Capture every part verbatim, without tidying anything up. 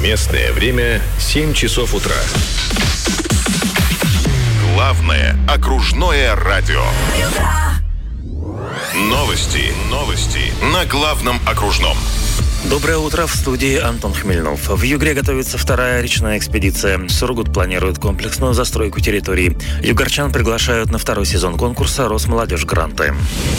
Местное время семь часов утра. Главное окружное радио. Новости, новости на главном окружном. Доброе утро, в студии Антон Хмельнов. В Югре готовится вторая речная экспедиция. Сургут планирует комплексную застройку территории. Югорчан приглашают на второй сезон конкурса «Росмолодежь Гранты».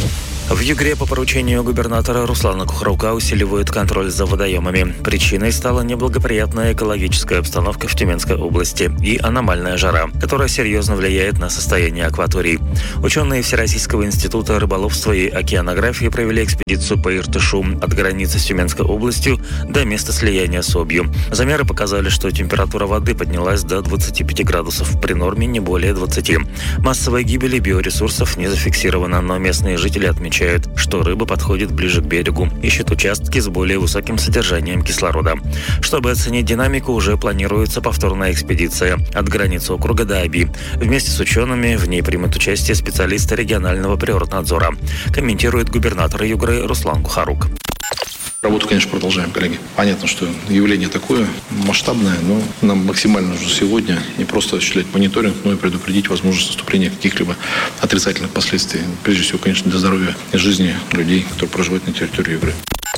В Югре по поручению губернатора Руслана Кухраука усиливают контроль за водоемами. Причиной стала неблагоприятная экологическая обстановка в Тюменской области и аномальная жара, которая серьезно влияет на состояние акваторий. Ученые Всероссийского института рыболовства и океанографии провели экспедицию по Иртышу от границы с Тюменской областью до места слияния с Обью. Замеры показали, что температура воды поднялась до двадцати пяти градусов, при норме не более двадцати. Массовой гибели биоресурсов не зафиксировано, но местные жители отмечают, что рыба подходит ближе к берегу, ищет участки с более высоким содержанием кислорода. Чтобы оценить динамику, уже планируется повторная экспедиция от границы округа до Оби. Вместе с учеными в ней примут участие специалисты регионального природнадзора, комментирует губернатор Югры Руслан Кухарук. Работу, конечно, продолжаем, коллеги. Понятно, что явление такое масштабное, но нам максимально нужно сегодня не просто осуществлять мониторинг, но и предупредить возможность наступления каких-либо отрицательных последствий. Прежде всего, конечно, для здоровья и жизни людей, которые проживают на территории Югры.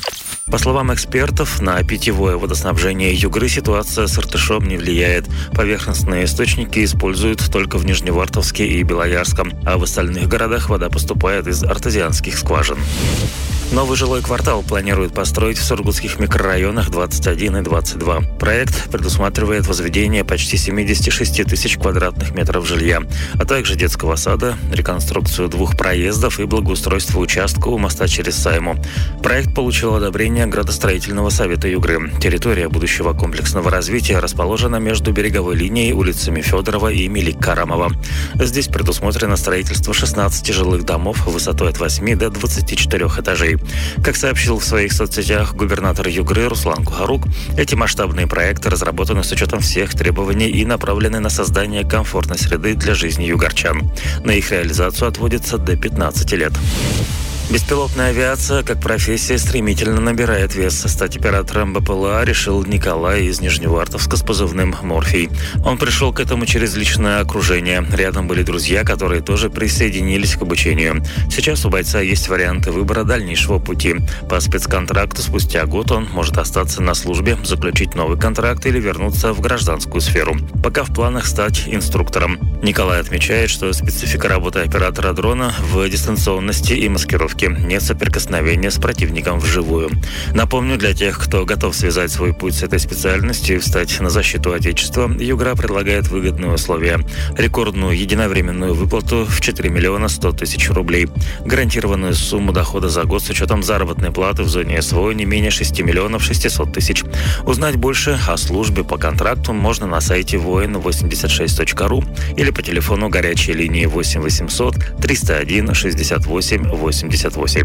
По словам экспертов, на питьевое водоснабжение Югры ситуация с Иртышом не влияет. Поверхностные источники используют только в Нижневартовске и Белоярском, а в остальных городах вода поступает из артезианских скважин. Новый жилой квартал планируют построить в сургутских микрорайонах двадцать один и двадцать два. Проект предусматривает возведение почти семидесяти шести тысяч квадратных метров жилья, а также детского сада, реконструкцию двух проездов и благоустройство участка у моста через Сайму. Проект получил одобрение Градостроительного совета Югры. Территория будущего комплексного развития расположена между береговой линией улицами Федорова и Мелик-Карамова. Здесь предусмотрено строительство шестнадцати жилых домов высотой от восьми до двадцати четырёх этажей. Как сообщил в своих соцсетях губернатор Югры Руслан Кухарук, эти масштабные проекты разработаны с учетом всех требований и направлены на создание комфортной среды для жизни югорчан. На их реализацию отводится до пятнадцати лет. Беспилотная авиация, как профессия, стремительно набирает вес. Стать оператором БПЛА решил Николай из Нижневартовска с позывным «Морфий». Он пришел к этому через личное окружение. Рядом были друзья, которые тоже присоединились к обучению. Сейчас у бойца есть варианты выбора дальнейшего пути. По спецконтракту спустя год он может остаться на службе, заключить новый контракт или вернуться в гражданскую сферу. Пока в планах стать инструктором. Николай отмечает, что специфика работы оператора дрона в дистанционности и маскировке. Нет соприкосновения с противником вживую. Напомню, для тех, кто готов связать свой путь с этой специальностью и встать на защиту Отечества, Югра предлагает выгодные условия. Рекордную единовременную выплату в четыре миллиона сто тысяч рублей. Гарантированную сумму дохода за год с учетом заработной платы в зоне СВО не менее шести миллионов шестисот тысяч. Узнать больше о службе по контракту можно на сайте воин восемьдесят шесть точка ру или по телефону горячей линии восемь восемьсот триста один шестьдесят восемь восемьдесят восемь.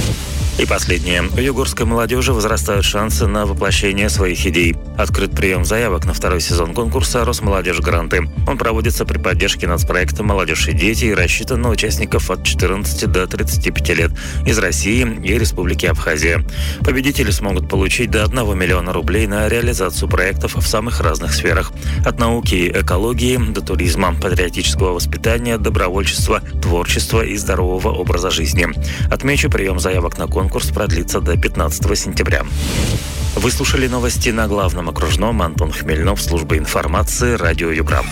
И последнее. У югорской молодежи возрастают шансы на воплощение своих идей. Открыт прием заявок на второй сезон конкурса «Росмолодежь Гранты». Он проводится при поддержке нацпроекта «Молодежь и дети» и рассчитан на участников от четырнадцати до тридцати пяти лет из России и Республики Абхазия. Победители смогут получить до одного миллиона рублей на реализацию проектов в самых разных сферах. От науки и экологии до туризма, патриотического воспитания, добровольчества, творчества и здорового образа жизни. Отмечу, прием заявок на конкурс Конкурс продлится до пятнадцатого сентября. Вы слушали новости на главном окружном. Антон Хмельнов, служба информации, радио Югра.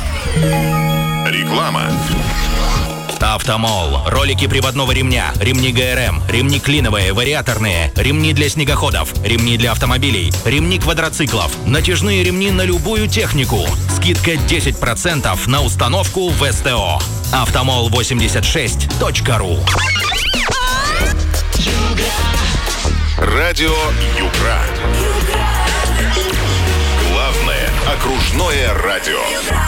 Реклама. Автомол. Ролики приводного ремня, ремни ГРМ, ремни клиновые, вариаторные, ремни для снегоходов, ремни для автомобилей, ремни квадроциклов, натяжные ремни на любую технику. Скидка десять процентов на установку в СТО. автомол восемьдесят шесть точка ру. Радио Югра. Главное окружное радио.